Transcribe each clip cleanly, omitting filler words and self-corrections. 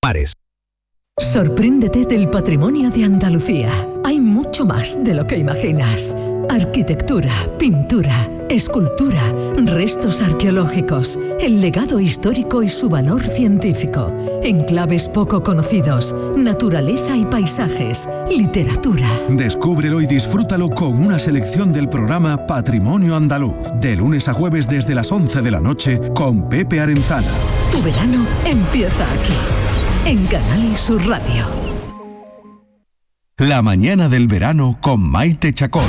Mares. Sorpréndete del patrimonio de Andalucía. Hay mucho más de lo que imaginas. Arquitectura, pintura, escultura, restos arqueológicos, el legado histórico y su valor científico, enclaves poco conocidos, naturaleza y paisajes, literatura. Descúbrelo y disfrútalo con una selección del programa Patrimonio Andaluz, de lunes a jueves desde las 11 de la noche con Pepe Arenzana. Tu verano empieza aquí, en Canal Sur Radio. La mañana del verano con Maite Chacón.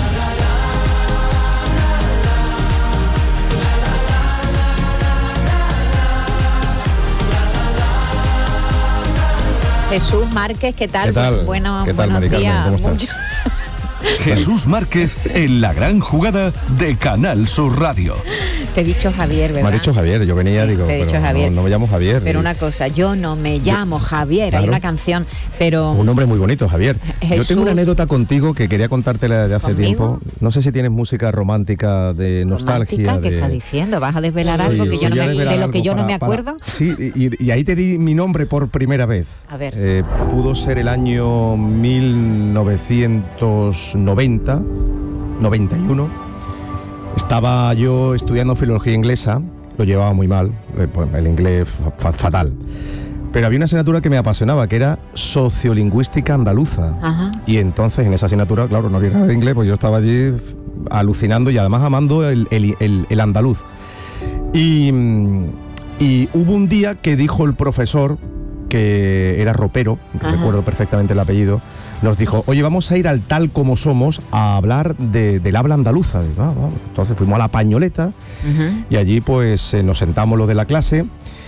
Jesús Márquez, ¿qué tal? ¿Qué tal? Buenos Mari días. Carmen? ¿Cómo estás? Jesús Márquez en la gran jugada de Canal Sur Radio. Te he dicho Javier, ¿verdad? Me ha dicho Javier, yo venía, digo, te he dicho pero Javier. no me llamo Javier. Pero una cosa, yo no me llamo Javier, claro. Hay una canción, pero... Un nombre muy bonito, Javier. Jesús. Yo tengo una anécdota contigo que quería contártela de hace ¿Conmigo? tiempo. No sé si tienes música romántica de nostalgia. ¿Romántica? ¿Qué de... estás diciendo? ¿Vas a desvelar algo que sí, yo no voy a me, desvelar de lo que algo yo no me para- acuerdo? Sí, y ahí te di mi nombre por primera vez. A ver. Pudo ser el año 1990, 91. Estaba yo estudiando filología inglesa, lo llevaba muy mal, pues, el inglés fatal. Pero había una asignatura que me apasionaba, que era sociolingüística andaluza. Ajá. Y entonces en esa asignatura, claro, no había nada de inglés, pues yo estaba allí alucinando y además amando el andaluz. Y hubo un día que dijo el profesor, que era ropero, Ajá. recuerdo perfectamente el apellido, nos dijo, oye, vamos a ir al Tal Como Somos a hablar del habla andaluza. Digo, vamos. Entonces fuimos a la Pañoleta y allí pues nos sentamos los de la clase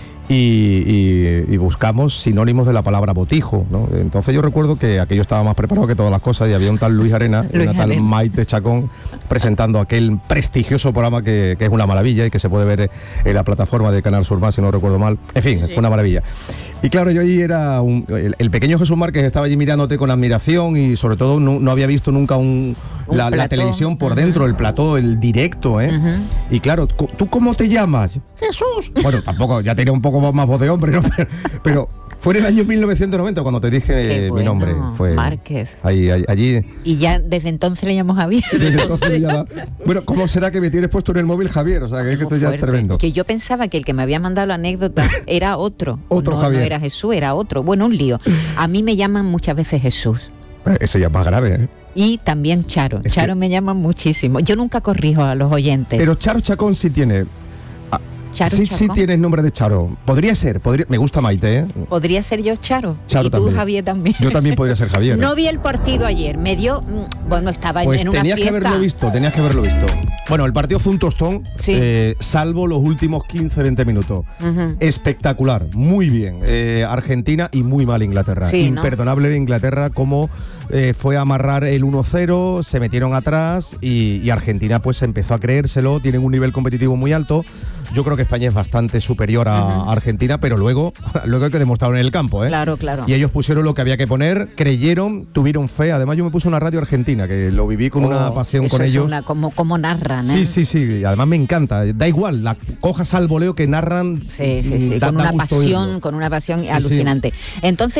y buscamos sinónimos de la palabra botijo, ¿no? Entonces yo recuerdo que aquello estaba más preparado que todas las cosas y había un tal Luis Arena y una tal Maite Chacón presentando aquel prestigioso programa que es una maravilla y que se puede ver en la plataforma de Canal Sur Más, si no recuerdo mal. En fin, fue una maravilla. Y claro, yo allí era el pequeño Jesús Márquez, estaba allí mirándote con admiración y sobre todo no había visto nunca la televisión por dentro, el plató, el directo, ¿eh? Y claro, ¿tú cómo te llamas? Jesús. Bueno, tampoco, ya tenía un poco más voz de hombre, ¿no? Pero fue en el año 1990 cuando te dije mi nombre. Fue Márquez. Allí. Y ya desde entonces le llamo Javier. Desde entonces me llama. Bueno, ¿cómo será que me tienes puesto en el móvil Javier? O sea, que es que esto ya es tremendo. Que yo pensaba que el que me había mandado la anécdota era otro. Otro no, Javier. No era Jesús, era otro. Bueno, un lío. A mí me llaman muchas veces Jesús. Pero eso ya es más grave, ¿eh? Y también Charo. Es Charo que- me llaman muchísimo. Yo nunca corrijo a los oyentes. Pero Charo Chacón sí tiene. Charo sí Chacón. tienes nombre de Charo. Podría ser, me gusta Maite, ¿eh? Podría ser yo Charo. Charo y tú, también. Javier, también. Yo también podría ser Javier. No vi el partido ayer. Me dio... Bueno, estaba Pues en una tenías fiesta. que haberlo visto. Bueno, el partido fue un tostón, Sí. salvo los últimos 15-20 minutos. Ujú. Espectacular, muy bien. Argentina y muy mal Inglaterra. Sí, ¿no? Imperdonable Inglaterra, como fue a amarrar el 1-0, se metieron atrás y Argentina pues empezó a creérselo, tienen un nivel competitivo muy alto. Yo creo que España es bastante superior a Argentina, pero luego hay que demostrarlo en el campo, ¿eh? Claro, claro. Y ellos pusieron lo que había que poner, creyeron, tuvieron fe. Además yo me puse una radio argentina, que lo viví con una pasión Eso con es ellos. como narran, ¿eh? Sí. Además me encanta. Da igual, la cojas al voleo que narran. Sí. Da Con una gusto oírlo. pasión Sí, alucinante. Entonces,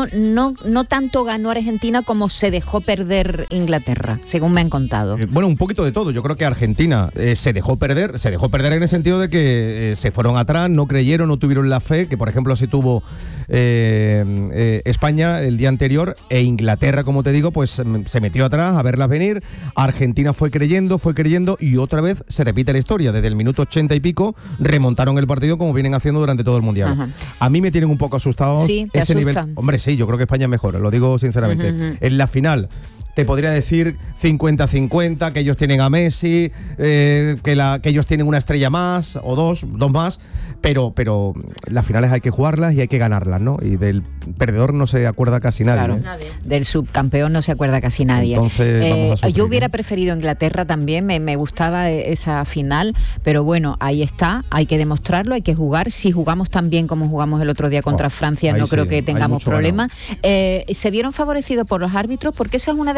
no tanto ganó Argentina como se dejó perder Inglaterra, según me han contado. Bueno, un poquito de todo. Yo creo que Argentina se dejó perder en el sentido de que se fueron atrás, no creyeron, no tuvieron la fe, que por ejemplo así tuvo España el día anterior, e Inglaterra, como te digo, pues se metió atrás a verlas venir. Argentina fue creyendo y otra vez se repite la historia. Desde el minuto 80 y pico remontaron el partido como vienen haciendo durante todo el Mundial. Ajá. A mí me tienen un poco asustado Sí, ¿te ese asusta? nivel. Hombre, sí, yo creo que España es mejor, lo digo sinceramente. En la final te podría decir 50-50, que ellos tienen a Messi, que ellos tienen una estrella más o dos más, pero las finales hay que jugarlas y hay que ganarlas, ¿no? Y del perdedor no se acuerda casi nadie. Claro, del subcampeón no se acuerda casi nadie. Entonces, vamos a sufrir, yo hubiera ¿no? preferido Inglaterra también, me gustaba esa final, pero bueno, ahí está, hay que demostrarlo, hay que jugar. Si jugamos tan bien como jugamos el otro día contra Francia, ahí no creo sí, que hay tengamos mucho problema. ¿Se vieron favorecidos por los árbitros? Porque esa es una de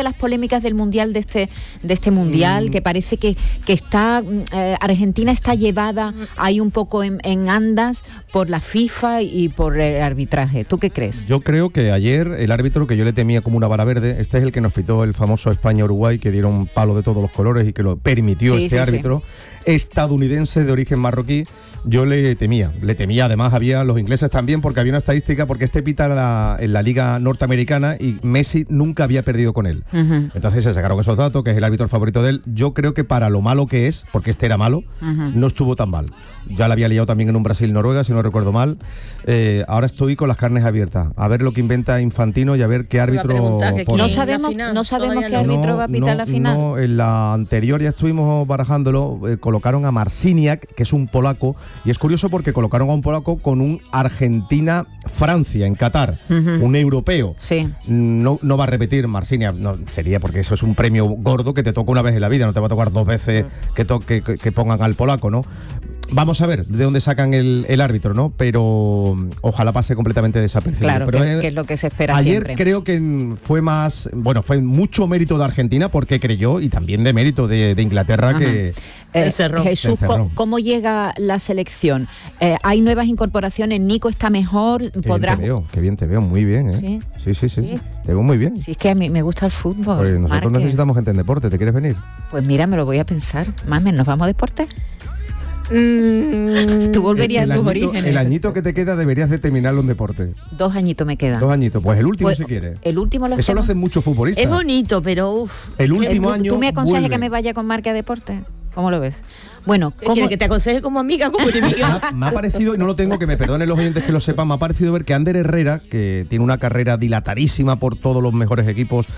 las polémicas del mundial, de este mundial, que parece que está Argentina está llevada ahí un poco en andas por la FIFA y por el arbitraje. ¿Tú qué crees? Yo creo que ayer el árbitro, que yo le temía como una vara verde, este es el que nos pitó el famoso España-Uruguay, que dieron palo de todos los colores y que lo permitió árbitro estadounidense de origen marroquí. Yo le temía, además había los ingleses también, porque había una estadística, porque este pita en la liga norteamericana y Messi nunca había perdido con él. Entonces se sacaron esos datos, que es el árbitro favorito de él. Yo creo que para lo malo que es, porque este era malo, no estuvo tan mal. Ya la había liado también en un Brasil-Noruega, si no recuerdo mal. Ahora estoy con las carnes abiertas, a ver lo que inventa Infantino y a ver qué árbitro... No sabemos qué árbitro va a pitar la final. No, en la anterior ya estuvimos barajándolo, colocaron a Marciniak, que es un polaco, y es curioso porque colocaron a un polaco con un Argentina-Francia en Qatar, un europeo. Sí. No va a repetir Marciniak, no, sería porque eso es un premio gordo que te toca una vez en la vida, no te va a tocar dos veces que pongan al polaco, ¿no? Vamos a ver de dónde sacan el árbitro, ¿no? Pero ojalá pase completamente desapercibido. Claro, pero que es lo que se espera ayer siempre. Creo que fue mucho mérito de Argentina porque creyó, y también de mérito de Inglaterra, que... Jesús, ¿cómo llega la selección? ¿Hay nuevas incorporaciones? ¿Nico está mejor? Qué bien te veo, muy bien, ¿eh? Sí. Te veo muy bien. Sí, es que a mí me gusta el fútbol. Pues nosotros necesitamos gente en deporte, ¿te quieres venir? Pues mira, me lo voy a pensar. Mamen, ¿nos vamos a deporte? Tú volverías a tus orígenes. El añito que te queda deberías de terminarlo en deporte. 2 añitos me quedan. 2 añitos, pues el último si quieres. El último Eso lo hacen muchos futbolistas. Es bonito, pero el último año. ¿Tú me aconsejas vuelve. que me vaya con marca deporte? ¿Cómo lo ves? Bueno, ¿quieres que te aconseje como amiga, como enemiga? Me ha parecido, y no lo tengo, que me perdonen los oyentes que lo sepan, me ha parecido ver que Ander Herrera, que tiene una carrera dilatadísima por todos los mejores equipos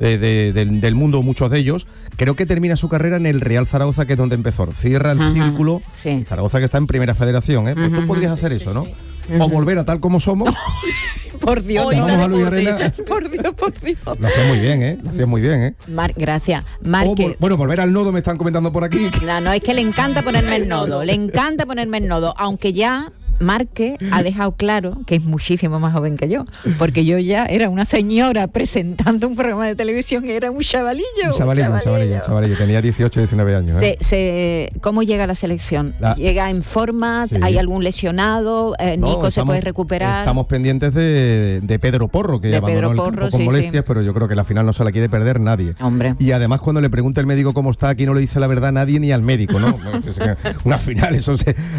del mundo, muchos de ellos, creo que termina su carrera en el Real Zaragoza, que es donde empezó. Cierra el círculo. Sí. Zaragoza, que está en Primera Federación, ¿eh? Pues tú podrías hacer eso, ¿no? O volver a Tal Como Somos. Por Dios, Vamos a Luis Arena. por Dios. Lo hacía muy bien, ¿eh? Lo hacía muy bien, ¿eh? Gracias. Marque. Bueno, volver al nodo me están comentando por aquí. No, es que le encanta ponerme el nodo. Le encanta ponerme el nodo, aunque ya Marque ha dejado claro que es muchísimo más joven que yo, porque yo ya era una señora presentando un programa de televisión y era un chavalillo. Un chavalillo. Tenía 18, 19 años. ¿Cómo llega la selección? ¿Llega en forma? Sí. ¿Hay algún lesionado? ¿Nico se puede recuperar? Estamos pendientes de Pedro Porro, que abandonó el campo con molestias, pero yo creo que la final no se la quiere perder nadie. Hombre. Y además, cuando le pregunta el médico cómo está, aquí no le dice la verdad nadie, ni al médico, ¿no? Una final, eso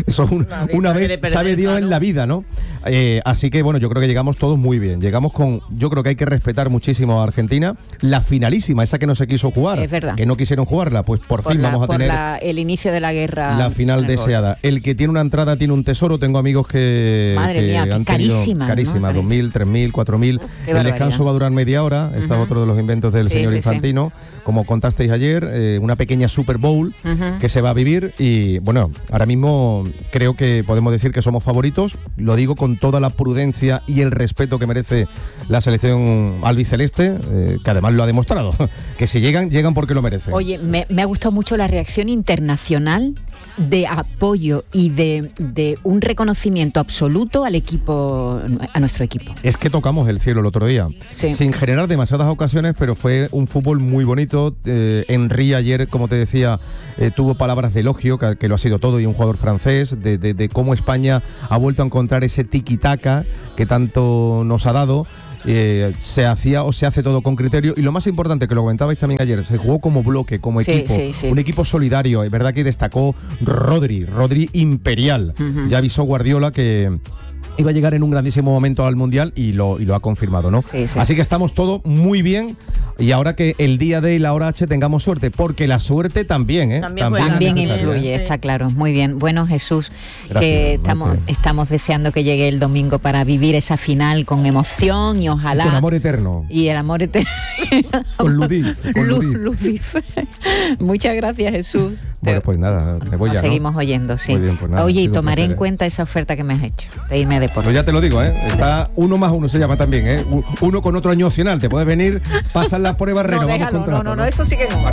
una vez sabe Dios en la vida, ¿no? Así que bueno, yo creo que llegamos todos muy bien. Yo creo que hay que respetar muchísimo a Argentina. La finalísima, esa que no se quiso jugar, es verdad, que no quisieron jugarla, pues por fin vamos a tener el inicio de la guerra, la final deseada. El que tiene una entrada tiene un tesoro. Tengo amigos que han carísima, tenido carísima, ¿no? 2.000, 3.000, 4.000. El descanso va a durar media hora. Está otro de los inventos del señor Infantino. Como contasteis ayer, una pequeña Super Bowl que se va a vivir, y bueno, ahora mismo creo que podemos decir que somos favoritos. Lo digo con toda la prudencia y el respeto que merece la selección albiceleste, que además lo ha demostrado, que si llegan porque lo merecen. Oye, me ha gustado mucho la reacción internacional de apoyo y de un reconocimiento absoluto al equipo, a nuestro equipo. Es que tocamos el cielo el otro día, sin generar demasiadas ocasiones, pero fue un fútbol muy bonito. Henry ayer, como te decía, tuvo palabras de elogio, que lo ha sido todo, y un jugador francés, de cómo España ha vuelto a encontrar ese tiki-taka que tanto nos ha dado. Se hacía o se hace todo con criterio, y lo más importante, que lo comentabais también ayer, se jugó como bloque, como equipo, un equipo solidario. Es verdad que destacó Rodri imperial. Ya avisó Guardiola que iba a llegar en un grandísimo momento al Mundial, y lo ha confirmado, ¿no? Así que estamos todos muy bien, y ahora que el día D y la hora H tengamos suerte, porque la suerte también influye, está claro. Muy bien. Bueno, Jesús, gracias, que estamos deseando que llegue el domingo para vivir esa final con emoción, y ojalá... Con amor eterno. Y el amor eterno. Con Ludif. Muchas gracias, Jesús. Bueno, pues nada, me voy ya, ¿no? Seguimos oyendo, sí. Muy bien, pues nada, oye, y tomaré en cuenta esa oferta que me has hecho de irme a deporte. Pues ya te lo digo, está 1 más 1 se llama también, uno con otro año opcional. Te puedes venir, pasan las pruebas, renovamos contrato. No, eso sí que no.